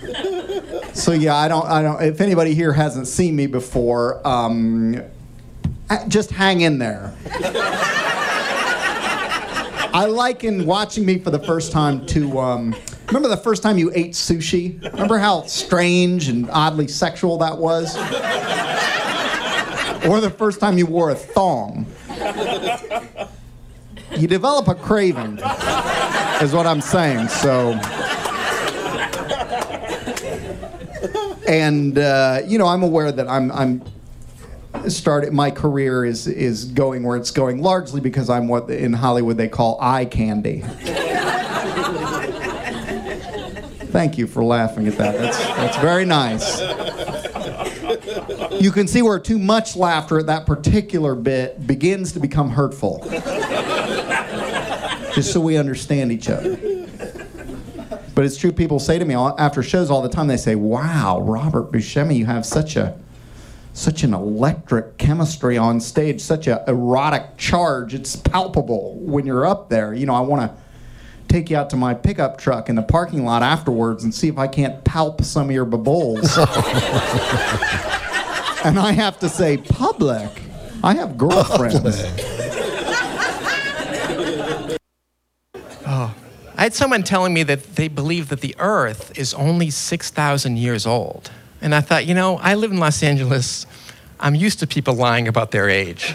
So yeah, I don't. If anybody here hasn't seen me before, just hang in there. I liken watching me for the first time to, remember the first time you ate sushi? Remember how strange and oddly sexual that was? Or the first time you wore a thong. You develop a craving, is what I'm saying, so. And, I'm aware that I'm my career is going where it's going, largely because I'm what in Hollywood they call eye candy. Thank you for laughing at that. That's very nice. You can see where too much laughter at that particular bit begins to become hurtful. Just so we understand each other. But it's true, people say to me after shows all the time, they say, wow, Robert Buscemi, you have such an electric chemistry on stage, such an erotic charge. It's palpable when you're up there. I want to take you out to my pickup truck in the parking lot afterwards and see if I can't palp some of your baboles. And I have to say, public. I have girlfriends. Oh, I had someone telling me that they believe that the Earth is only 6,000 years old. And I thought, I live in Los Angeles. I'm used to people lying about their age.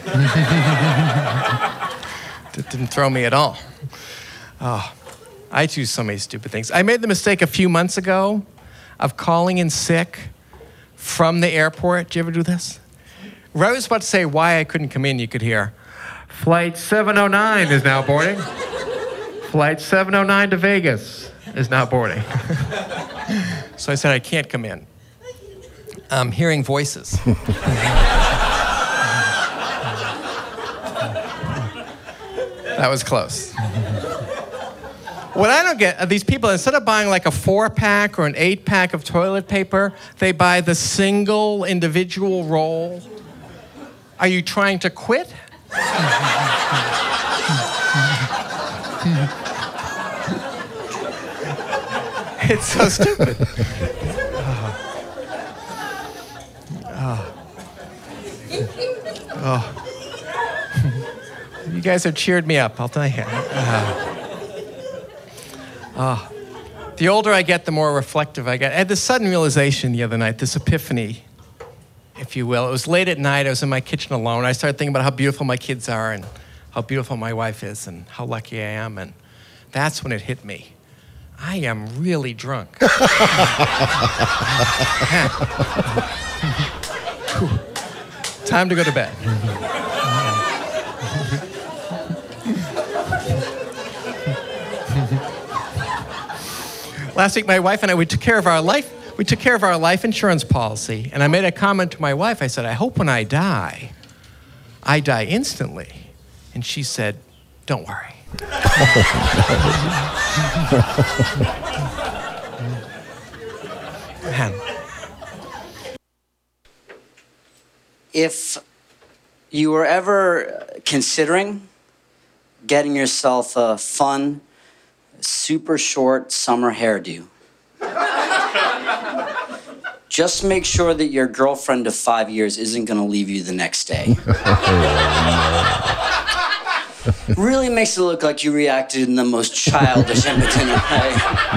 That didn't throw me at all. Oh, I choose so many stupid things. I made the mistake a few months ago of calling in sick from the airport. Did you ever do this? Right, I was about to say why I couldn't come in, you could hear, Flight 709 is now boarding. Flight 709 to Vegas is now boarding. So I said, I can't come in. I'm hearing voices. That was close. What I don't get are these people, instead of buying like a 4-pack or an 8-pack of toilet paper, they buy the single individual roll. Are you trying to quit? It's so stupid. You guys have cheered me up, I'll tell you. The older I get, the more reflective I get. I had this sudden realization the other night, this epiphany, if you will. It was late at night, I was in my kitchen alone. I started thinking about how beautiful my kids are and how beautiful my wife is and how lucky I am. And that's when it hit me. I am really drunk. Time to go to bed. Last week, my wife and I, we took care of our life insurance policy. And I made a comment to my wife. I said, I hope when I die instantly. And she said, don't worry. Man. If you were ever considering getting yourself a fun, super short summer hairdo, just make sure that your girlfriend of 5 years isn't going to leave you the next day. Really makes it look like you reacted in the most childish, impotent way.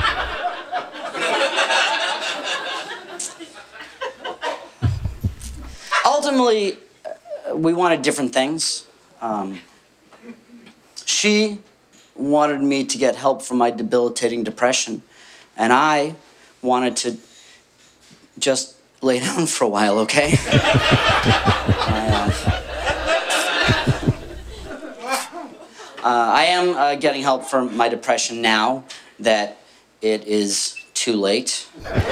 Ultimately, we wanted different things. She wanted me to get help from my debilitating depression, and I wanted to just lay down for a while, okay? I am getting help for my depression now that it is too late.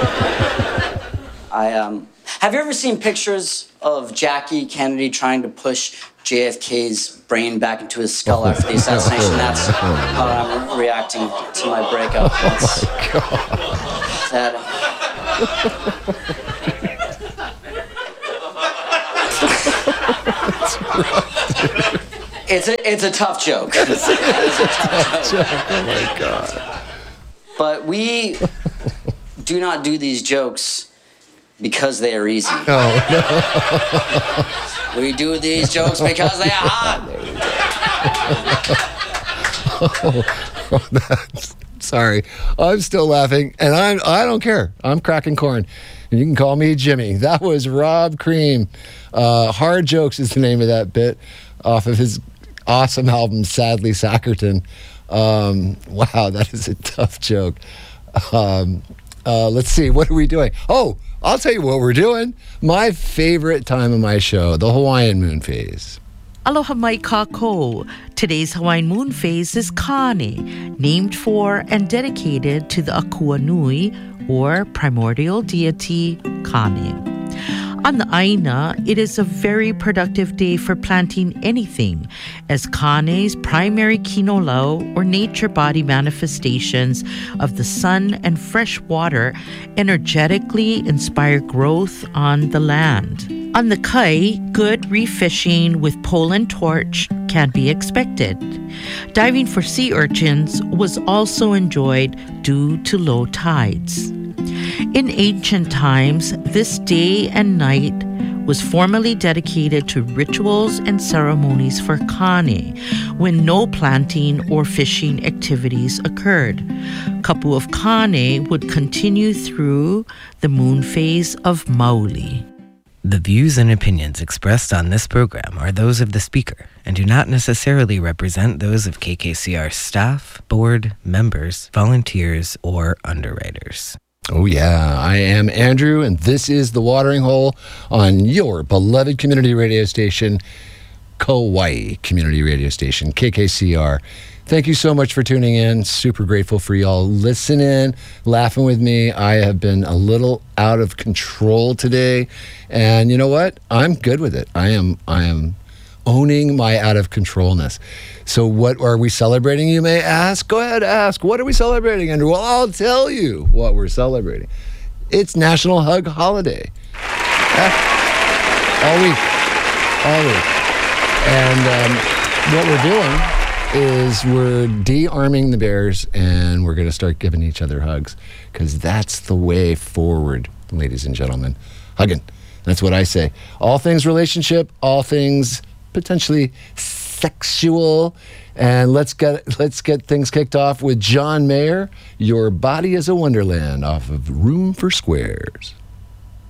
Have you ever seen pictures of Jackie Kennedy trying to push JFK's brain back into his skull after the assassination? That's how I'm reacting to my breakup. It's a tough joke. It's a tough joke. Oh my God. But we do not do these jokes because they are easy. Oh, We do these jokes because they are hard. sorry. I'm still laughing, and I don't care. I'm cracking corn. And you can call me Jimmy. That was Rob Cream. Hard Jokes is the name of that bit off of his awesome album, Sadly Sackerton. Wow, that is a tough joke. Let's see, what are we doing? Oh, I'll tell you what we're doing. My favorite time of my show, the Hawaiian moon phase. Aloha mai kako. Today's Hawaiian moon phase is Kane, named for and dedicated to the Akua Nui, or primordial deity Kane. On the Aina, it is a very productive day for planting anything, as Kane's primary kinolau, or nature body manifestations of the sun and fresh water, energetically inspire growth on the land. On the Kai, good reef fishing with pole and torch can be expected. Diving for sea urchins was also enjoyed due to low tides. In ancient times, this day and night was formally dedicated to rituals and ceremonies for Kane, when no planting or fishing activities occurred. Kapu of Kane would continue through the moon phase of Mauli. The views and opinions expressed on this program are those of the speaker and do not necessarily represent those of KKCR staff, board, members, volunteers, or underwriters. Oh, yeah. I am Andrew, and this is The Watering Hole on your beloved community radio station, Kauai Community Radio Station, KKCR. Thank you so much for tuning in. Super grateful for y'all listening, laughing with me. I have been a little out of control today, and you know what? I'm good with it. I am owning my out of controlness. So what are we celebrating, you may ask? Go ahead, ask. What are we celebrating, Andrew? Well, I'll tell you what we're celebrating. It's National Hug Holiday. All week. And what we're doing is we're de-arming the bears, and we're going to start giving each other hugs, because that's the way forward, ladies and gentlemen. Hugging. That's what I say. All things relationship, all things potentially sexual. And let's get things kicked off with John Mayer, Your Body is a Wonderland, off of Room for Squares.